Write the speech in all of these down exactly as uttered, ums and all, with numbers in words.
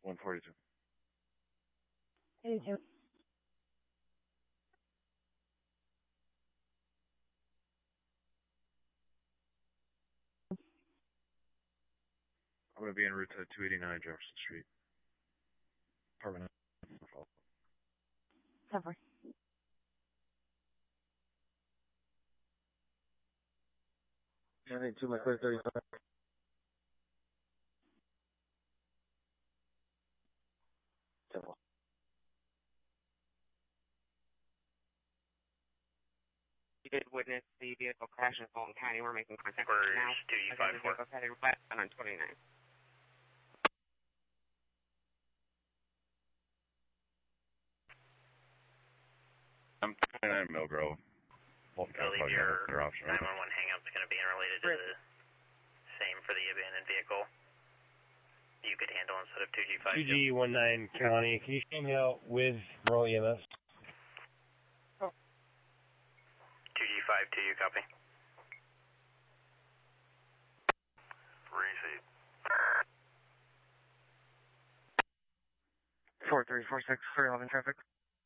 one forty-two. eighty-two. I'm going to be en route to two eighty-nine Jefferson Street. Apartment. Cover. Yeah, I think two, my clear thirty-five. Temple. You did witness the vehicle crash in Fulton County. We're making contact for right now. two G five four. The vehicle headed west on twenty-nine. I'm twenty-nine Mill Grove. I believe your nine one one hang-up is going to be related to the same for the abandoned vehicle. You could handle instead of two G five. two G nineteen County, can you show me out with rural E M S? Oh. two G five to you, copy. Receive. four three four six, three eleven traffic.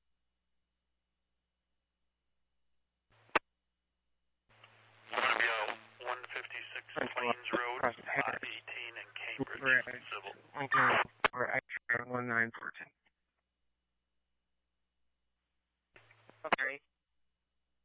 one fifty-six Plains Road, I eighteen in Cambridge, Right. Civil. Okay, we're at one nine fourteen.